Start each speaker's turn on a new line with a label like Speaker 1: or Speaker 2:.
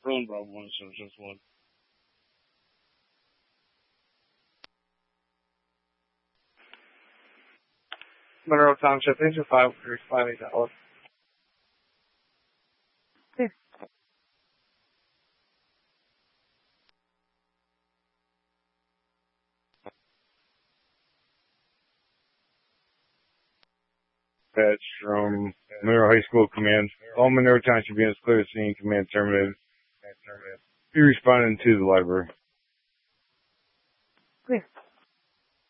Speaker 1: Rowan Bravo 1761. Monroe Township, engine 535 $8.
Speaker 2: Dispatch from Monroe High School Command. All Monroe Township units clear the scene. Command terminated. Be responding to the library.